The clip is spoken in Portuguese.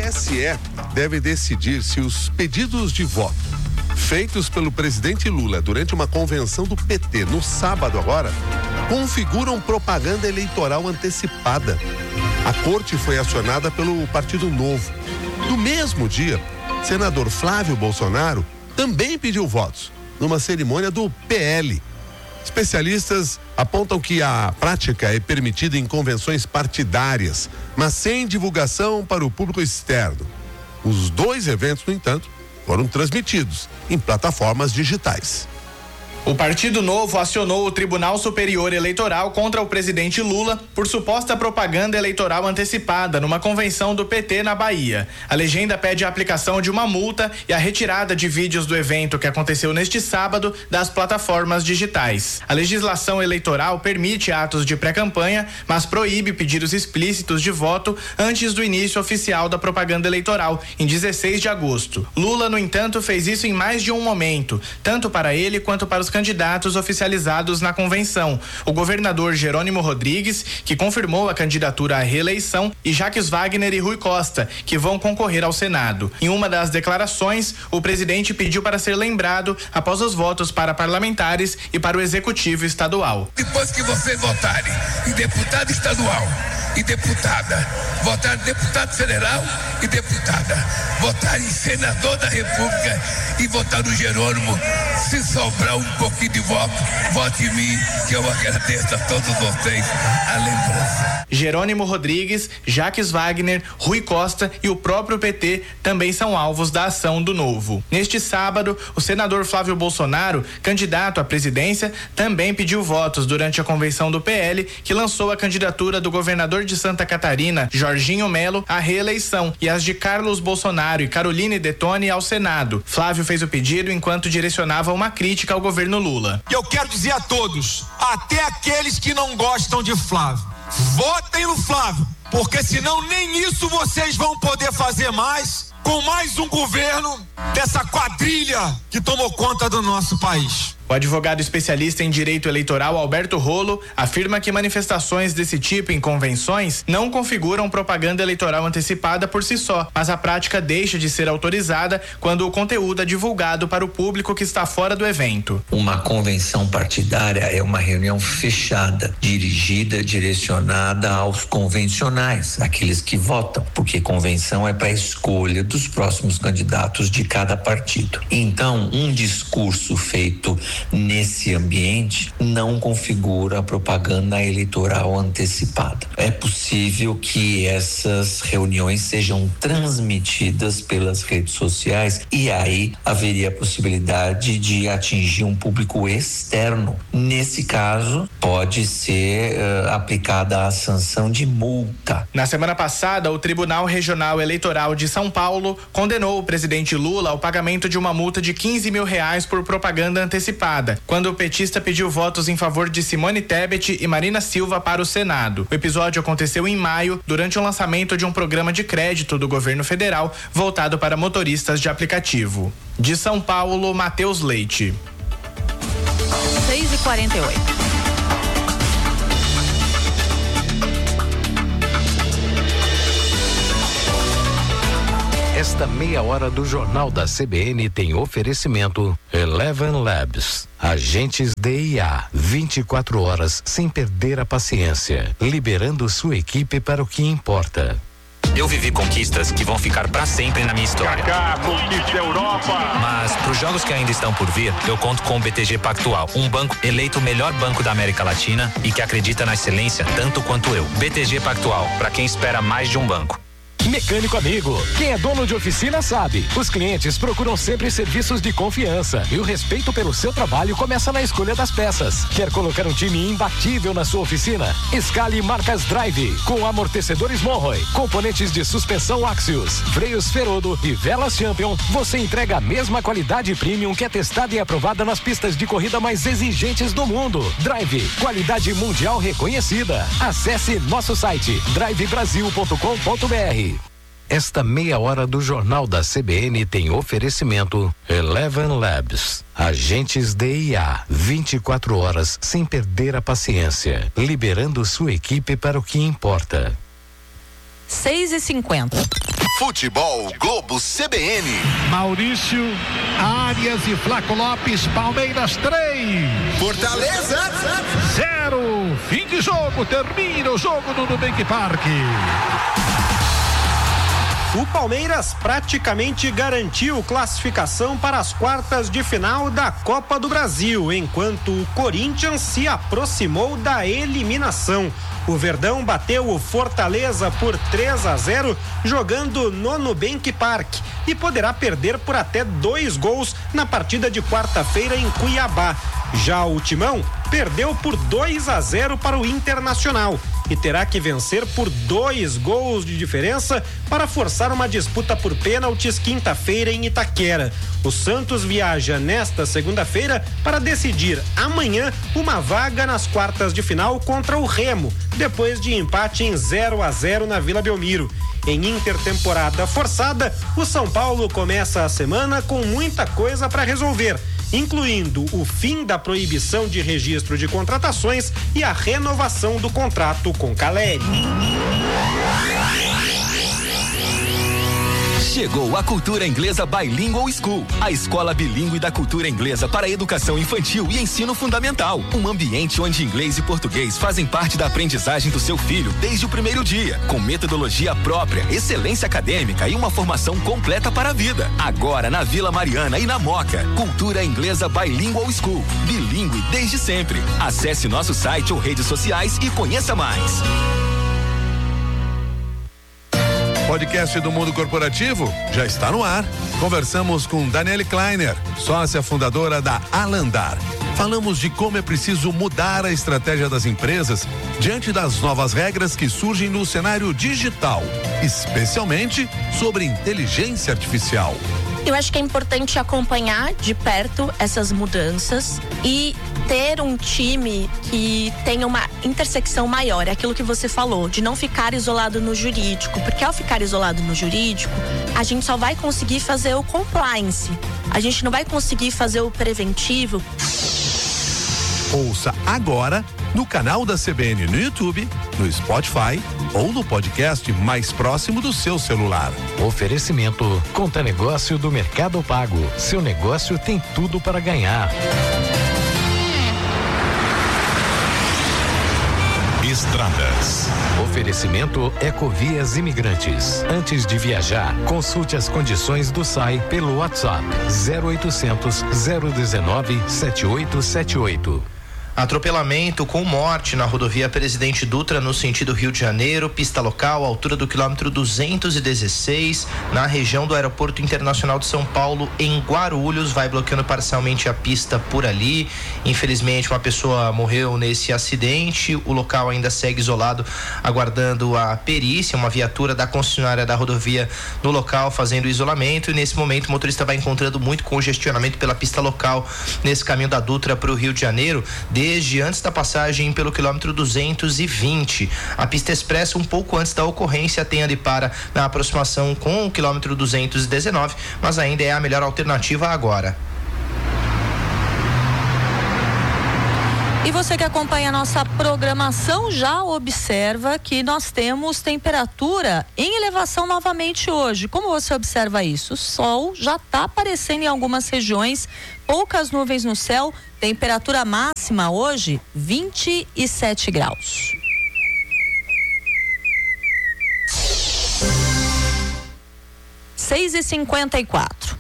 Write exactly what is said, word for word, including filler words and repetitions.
S E deve decidir se os pedidos de voto feitos pelo presidente Lula durante uma convenção do P T no sábado agora configuram propaganda eleitoral antecipada. A corte foi acionada pelo Partido Novo. No mesmo dia, senador Flávio Bolsonaro também pediu votos numa cerimônia do P L. Especialistas apontam que a prática é permitida em convenções partidárias, mas sem divulgação para o público externo. Os dois eventos, no entanto, foram transmitidos em plataformas digitais. O Partido Novo acionou o Tribunal Superior Eleitoral contra o presidente Lula por suposta propaganda eleitoral antecipada numa convenção do P T na Bahia. A legenda pede a aplicação de uma multa e a retirada de vídeos do evento que aconteceu neste sábado das plataformas digitais. A legislação eleitoral permite atos de pré-campanha, mas proíbe pedidos explícitos de voto antes do início oficial da propaganda eleitoral, em dezesseis de agosto. Lula, no entanto, fez isso em mais de um momento, tanto para ele quanto para os candidatos oficializados na convenção, o governador Jerônimo Rodrigues, que confirmou a candidatura à reeleição, e Jacques Wagner e Rui Costa, que vão concorrer ao Senado. Em uma das declarações, o presidente pediu para ser lembrado após os votos para parlamentares e para o executivo estadual. Depois que vocês votarem em deputado estadual e deputada, votar em deputado federal e deputada, votar em senador da República e votar no Jerônimo, se sobrar um pouquinho de voto, vote em mim, que eu agradeço a todos vocês a lembrança. Jerônimo Rodrigues, Jacques Wagner, Rui Costa e o próprio P T também são alvos da ação do Novo. Neste sábado, o senador Flávio Bolsonaro, candidato à presidência, também pediu votos durante a convenção do P L, que lançou a candidatura do governador de Santa Catarina, Jorginho Melo, à reeleição, e as de Carlos Bolsonaro e Caroline Detoni ao Senado. Flávio fez o pedido enquanto direcionava uma crítica ao governo Lula. Eu quero dizer a todos, até aqueles que não gostam de Flávio, votem no Flávio, porque senão nem isso vocês vão poder fazer mais com mais um governo dessa quadrilha que tomou conta do nosso país. O advogado especialista em direito eleitoral Alberto Rolo afirma que manifestações desse tipo em convenções não configuram propaganda eleitoral antecipada por si só, mas a prática deixa de ser autorizada quando o conteúdo é divulgado para o público que está fora do evento. Uma convenção partidária é uma reunião fechada, dirigida, direcionada aos convencionais, aqueles que votam, porque convenção é para a escolha dos próximos candidatos de cada partido. Então, um discurso feito nesse ambiente não configura a propaganda eleitoral antecipada. É possível que essas reuniões sejam transmitidas pelas redes sociais e aí haveria a possibilidade de atingir um público externo. Nesse caso, pode ser uh, aplicada a sanção de multa. Na semana passada, o Tribunal Regional Eleitoral de São Paulo condenou o presidente Lula ao pagamento de uma multa de quinze mil reais por propaganda antecipada, quando o petista pediu votos em favor de Simone Tebet e Marina Silva para o Senado. O episódio aconteceu em maio, durante o lançamento de um programa de crédito do governo federal voltado para motoristas de aplicativo. De São Paulo, Matheus Leite. seis e quarenta e oito. Esta meia hora do Jornal da C B N tem oferecimento Eleven Labs. Agentes D I A, vinte e quatro horas sem perder a paciência, liberando sua equipe para o que importa. Eu vivi conquistas que vão ficar para sempre na minha história. Kaká, conquista Europa. Mas para os jogos que ainda estão por vir, eu conto com o B T G Pactual, um banco eleito o melhor banco da América Latina e que acredita na excelência tanto quanto eu. B T G Pactual, para quem espera mais de um banco. Mecânico amigo, quem é dono de oficina sabe, os clientes procuram sempre serviços de confiança e o respeito pelo seu trabalho começa na escolha das peças. Quer colocar um time imbatível na sua oficina? Escale marcas Drive, com amortecedores Monroy, componentes de suspensão Axios, freios Ferodo e velas Champion. Você entrega a mesma qualidade premium que é testada e aprovada nas pistas de corrida mais exigentes do mundo. Drive, qualidade mundial reconhecida. Acesse nosso site drive brasil ponto com ponto b r. Esta meia hora do Jornal da C B N tem oferecimento Eleven Labs. Agentes D I A, vinte e quatro horas sem perder a paciência, liberando sua equipe para o que importa. seis e cinquenta. Futebol Globo C B N. Maurício, Arias e Flaco Lopes, Palmeiras três. Fortaleza zero. Fim de jogo, termina o jogo no Nubank Park. O Palmeiras praticamente garantiu classificação para as quartas de final da Copa do Brasil, enquanto o Corinthians se aproximou da eliminação. O Verdão bateu o Fortaleza por três a zero, jogando no Nubank Park, e poderá perder por até dois gols na partida de quarta-feira em Cuiabá. Já o Timão perdeu por dois a zero para o Internacional e terá que vencer por dois gols de diferença para forçar uma disputa por pênaltis quinta-feira em Itaquera. O Santos viaja nesta segunda-feira para decidir amanhã uma vaga nas quartas de final contra o Remo, depois de empate em zero a zero na Vila Belmiro. Em intertemporada forçada, o São Paulo começa a semana com muita coisa para resolver, incluindo o fim da proibição de registro de contratações e a renovação do contrato com Caleri. Chegou a Cultura Inglesa Bilingual School, a escola bilíngue da cultura inglesa para educação infantil e ensino fundamental. Um ambiente onde inglês e português fazem parte da aprendizagem do seu filho desde o primeiro dia, com metodologia própria, excelência acadêmica e uma formação completa para a vida. Agora na Vila Mariana e na Moca. Cultura Inglesa Bilingual School, bilíngue desde sempre. Acesse nosso site ou redes sociais e conheça mais. Podcast do Mundo Corporativo já está no ar. Conversamos com Daniele Kleiner, sócia fundadora da Alandar. Falamos de como é preciso mudar a estratégia das empresas diante das novas regras que surgem no cenário digital, especialmente sobre inteligência artificial. Eu acho que é importante acompanhar de perto essas mudanças e ter um time que tenha uma intersecção maior, é aquilo que você falou, de não ficar isolado no jurídico, porque ao ficar isolado no jurídico, a gente só vai conseguir fazer o compliance, a gente não vai conseguir fazer o preventivo. Ouça agora no canal da C B N no YouTube, no Spotify ou no podcast mais próximo do seu celular. Oferecimento Conta Negócio do Mercado Pago. Seu negócio tem tudo para ganhar. Estradas. Oferecimento Ecovias Imigrantes. Antes de viajar, consulte as condições do S A I pelo WhatsApp zero oitocentos, zero dezenove, setenta e oito setenta e oito. Atropelamento com morte na rodovia Presidente Dutra no sentido Rio de Janeiro, pista local, altura do quilômetro duzentos e dezesseis, na região do Aeroporto Internacional de São Paulo, em Guarulhos, vai bloqueando parcialmente a pista por ali. Infelizmente, uma pessoa morreu nesse acidente. O local ainda segue isolado, aguardando a perícia, uma viatura da concessionária da rodovia no local fazendo o isolamento, e nesse momento o motorista vai encontrando muito congestionamento pela pista local nesse caminho da Dutra para o Rio de Janeiro, desde antes da passagem pelo quilômetro duzentos e vinte. A pista expressa, um pouco antes da ocorrência, tem ali para na aproximação com o quilômetro duzentos e dezenove, mas ainda é a melhor alternativa agora. E você que acompanha a nossa programação já observa que nós temos temperatura em elevação novamente hoje. Como você observa isso? O sol já está aparecendo em algumas regiões, poucas nuvens no céu, temperatura máxima hoje vinte e sete graus. seis e cinquenta e quatro.